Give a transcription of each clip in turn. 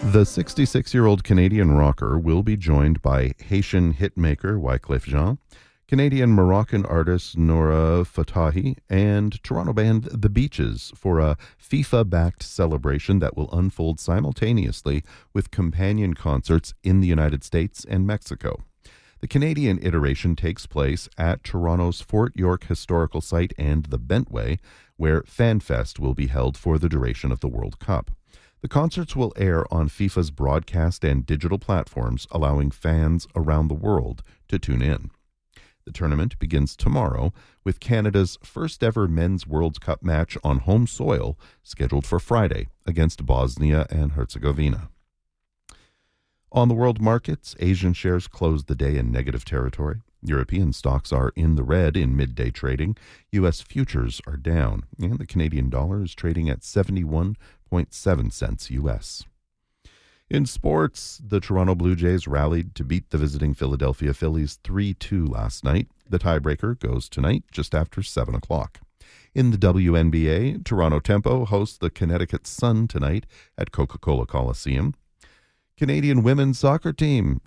The 66-year-old Canadian rocker will be joined by Haitian hitmaker Wyclef Jean, Canadian-Moroccan artist Nora Fatahi, and Toronto band The Beaches for a FIFA-backed celebration that will unfold simultaneously with companion concerts in the United States and Mexico. The Canadian iteration takes place at Toronto's Fort York Historical Site and the Bentway, where FanFest will be held for the duration of the World Cup. The concerts will air on FIFA's broadcast and digital platforms, allowing fans around the world to tune in. The tournament begins tomorrow with Canada's first ever Men's World Cup match on home soil scheduled for Friday against Bosnia and Herzegovina. On the world markets, Asian shares closed the day in negative territory. European stocks are in the red in midday trading. U.S. futures are down, and the Canadian dollar is trading at 71.7 cents U.S. In sports, the Toronto Blue Jays rallied to beat the visiting Philadelphia Phillies 3-2 last night. The tiebreaker goes tonight just after 7 o'clock. In the WNBA, Toronto Tempo hosts the Connecticut Sun tonight at Coca-Cola Coliseum. Canada's women's soccer team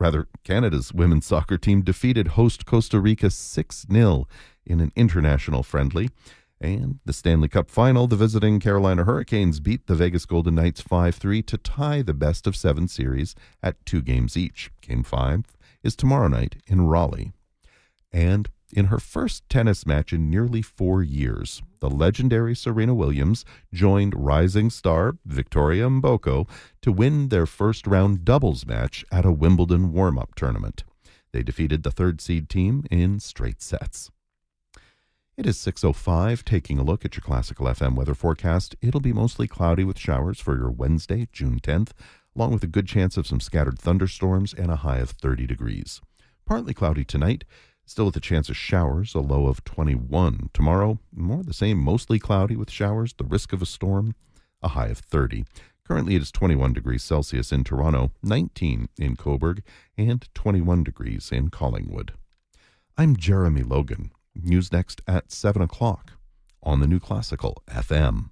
defeated host Costa Rica 6-0 in an international friendly. And the Stanley Cup final, the visiting Carolina Hurricanes beat the Vegas Golden Knights 5-3 to tie the best-of-7 series at 2 games each. Game 5 is tomorrow night in Raleigh. And in her first tennis match in nearly 4 years, the legendary Serena Williams joined rising star Victoria Mboko to win their first-round doubles match at a Wimbledon warm-up tournament. They defeated the third-seed team in straight sets. It is 6:05, taking a look at your Classical FM weather forecast. It'll be mostly cloudy with showers for your Wednesday, June 10th, along with a good chance of some scattered thunderstorms and a high of 30 degrees. Partly cloudy tonight, still with a chance of showers, a low of 21. Tomorrow, more the same, mostly cloudy with showers, the risk of a storm, a high of 30. Currently it is 21 degrees Celsius in Toronto, 19 in Cobourg, and 21 degrees in Collingwood. I'm Jeremy Logan. News next at 7 o'clock on the New Classical FM.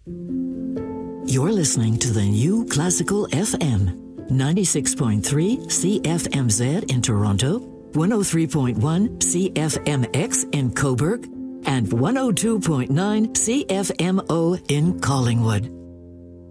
You're listening to the New Classical FM, 96.3 CFMZ in Toronto, 103.1 CFMX in Cobourg, and 102.9 CFMO in Collingwood.